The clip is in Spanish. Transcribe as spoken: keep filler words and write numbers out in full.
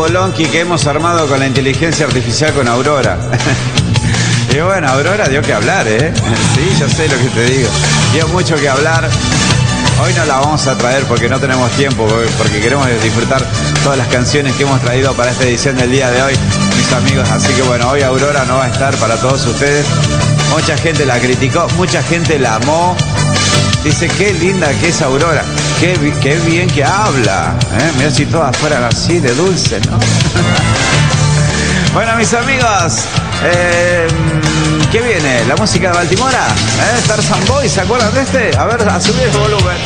Bolonqui que hemos armado con la inteligencia artificial con Aurora. Y bueno, Aurora dio que hablar, ¿eh? Sí, yo sé lo que te digo. Dio mucho que hablar. Hoy no la vamos a traer porque no tenemos tiempo, porque queremos disfrutar todas las canciones que hemos traído para esta edición del día de hoy, mis amigos. Así que bueno, hoy Aurora no va a estar para todos ustedes. Mucha gente la criticó, mucha gente la amó. Dice, qué linda que es Aurora, qué, qué bien que habla. ¿Eh? Mirá si todas fueran así de dulce, ¿no? Bueno, mis amigos, eh, ¿qué viene? ¿La música de Baltimora? ¿Eh? Tarzan Boy, ¿se acuerdan de este? A ver, a subir el volumen.